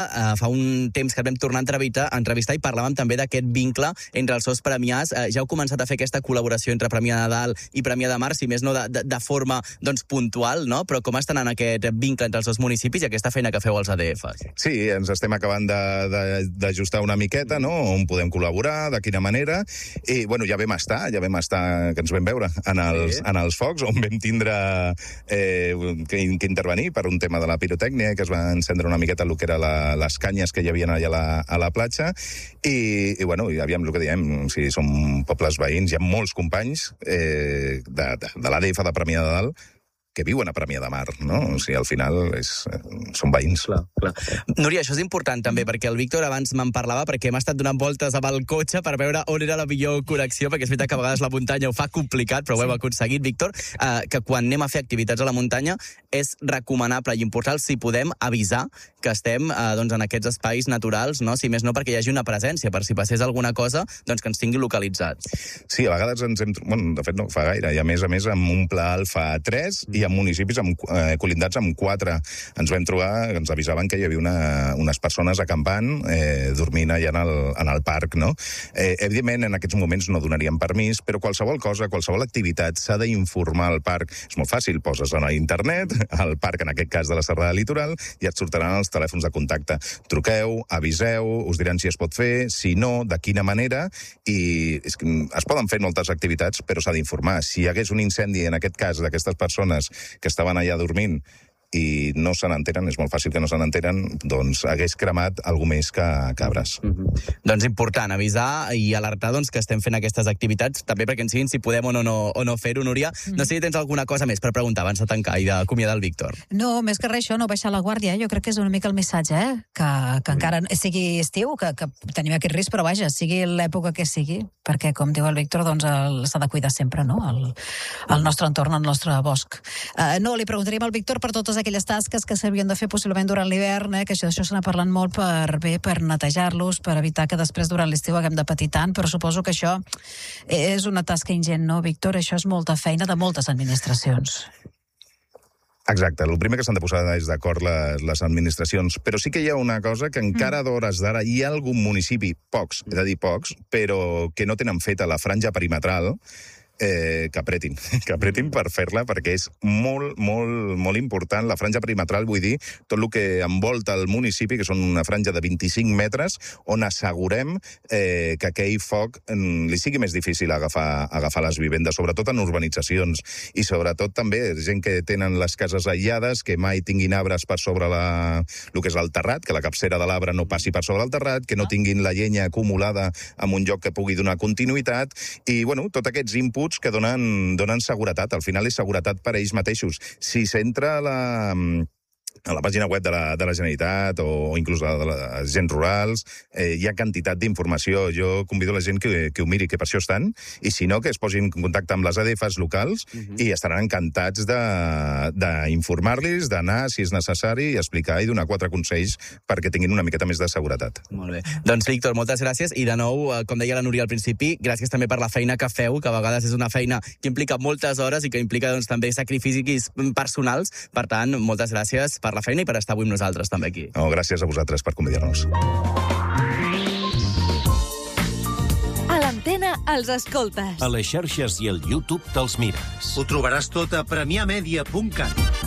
Fa un temps que vam tornar a entrevistar i parlàvem també d'aquest vincle entre els dos premiats. Ja heu començat a fer aquesta col·laboració entre Premià de Dalt i Premià de Mar, si més no de forma puntual, no? Però com està anant aquest vincle entre els dos municipis i aquesta feina que feu als ADFs? Sí, ens estem acabant d'ajustar una miqueta, no? On podem col·laborar, de quina manera, i bueno, ja vam estar, que ens vam veure en els focs, on vam tindre que intervenir per un tema de la pirotècnia, que es va encendre una miqueta el que era les canyes que hi havia allà a la platja, i bueno, aviam el que diem, si som pobles veïns, hi ha molts companys de l'ADF de Premià de Dalt que viuen a Premià de Mar, no? O sigui, al final són veïns. Clar. Núria, això és important també, perquè el Víctor abans me'n parlava, perquè hem estat donant voltes amb el cotxe per veure on era la millor connexió, perquè és veritat que a vegades la muntanya ho fa complicat, però ho hem aconseguit, Víctor, que quan anem a fer activitats a la muntanya és recomanable i important, si podem, avisar que estem en aquests espais naturals, no? Si més no perquè hi hagi una presència, per si passés alguna cosa, que ens tingui localitzats. Sí, a vegades bueno, de fet no fa gaire, i a més amb un pla alfa 3 i en municipis colindats amb 4. Ens vam trobar, ens avisaven que hi havia unes persones acampant, dormint allà en el parc, no? Evidentment, en aquests moments no donaríem permís, però qualsevol cosa, qualsevol activitat s'ha d'informar al parc. És molt fàcil, poses a internet, al parc, en aquest cas de la Serrada Litoral, i et sortiran els telèfons de contacte. Truqueu, aviseu, us diran si es pot fer, si no, de quina manera, i es poden fer moltes activitats, però s'ha d'informar. Si hi hagués un incendi, en aquest cas, d'aquestes persones que estaven allà dormint i no se n'enteren, és molt fàcil que no se n'enteren, doncs hagués cremat algú més que cabres. Doncs important, avisar i alertar que estem fent aquestes activitats, també perquè ens siguin si podem o no fer-ho, Núria. No sé si tens alguna cosa més per preguntar abans de tancar i d'acomiadar el Víctor. No, més que res això, no baixar la guàrdia, jo crec que és una mica el missatge, que encara sigui estiu, que tenim aquest risc, però vaja, sigui l'època que sigui, perquè, com diu el Víctor, doncs s'ha de cuidar sempre, no?, el nostre entorn, el nostre bosc. No, li preguntaríem al Víctor per totes aquelles tasques que s'havien de fer possiblement durant l'hivern, que això se n'ha parlat molt per netejar-los, per evitar que després durant l'estiu haguem de patir tant, però suposo que això és una tasca ingent, no, Víctor? Això és molta feina de moltes administracions. Exacte, el primer que s'han de posar és d'acord les administracions, però sí que hi ha una cosa que encara d'hores d'ara hi ha algun municipi, pocs, he de dir pocs, però que no tenen feta la franja perimetral, que apretin per fer-la, perquè és molt, molt, molt important. La franja perimetral, vull dir, tot el que envolta el municipi, que són una franja de 25 metres, on assegurem que aquell foc li sigui més difícil agafar les vivendes, sobretot en urbanitzacions, i sobretot també gent que tenen les cases aïllades, que mai tinguin arbres per sobre el que és el terrat, que la capçera de l'arbre no passi per sobre el terrat, que no tinguin la llenya acumulada en un lloc que pugui donar continuïtat, i, bueno, tots aquests inputs que donen seguretat. Al final és seguretat per a ells mateixos. Si s'entra a la pàgina web de la Generalitat o inclús de les agents rurals, hi ha quantitat d'informació. Jo convido la gent que ho miri, que per això estan, i si no, que es posin en contacte amb les ADFs locals i estaran encantats d'informar-los, d'anar, si és necessari, explicar i donar 4 consells perquè tinguin una miqueta més de seguretat. Molt bé. Doncs, Víctor, moltes gràcies, i de nou, com deia la Núria al principi, gràcies també per la feina que feu, que a vegades és una feina que implica moltes hores i que implica també sacrificis personals. Per tant, moltes gràcies per la feina i per estar avui amb nosaltres també aquí. No, gràcies a vosaltres per convidar-nos. A l'Antena els escoltes. A les xarxes i al YouTube te'ls mires. Ho trobaràs tot a premiamedia.cat.